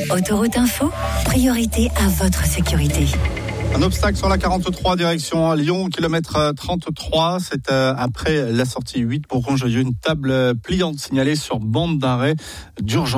Autoroute Info, priorité à votre sécurité. Un obstacle sur la 43 direction Lyon, kilomètre 33. C'est après la sortie 8 pour Ronjoyeux. Une table pliante signalée sur bande d'arrêt d'urgence.